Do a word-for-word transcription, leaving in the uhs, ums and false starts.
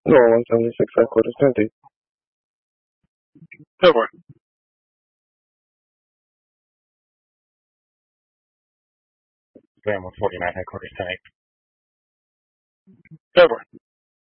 No, one seventy-six headquarters, Tempe. Go for it. Graham one forty-nine headquarters tonight. Go for it.